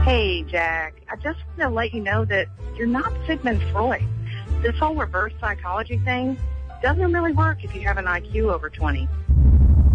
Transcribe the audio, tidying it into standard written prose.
Hey, Jack. I just want to let you know that you're not Sigmund Freud. This whole reverse psychology thing doesn't really work if you have an IQ over 20.